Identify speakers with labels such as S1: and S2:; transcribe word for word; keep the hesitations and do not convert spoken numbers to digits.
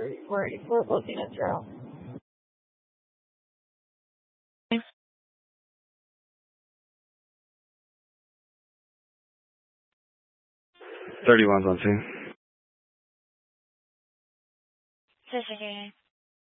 S1: We're, we're looking it through.
S2: thirty-one's on scene.
S3: Session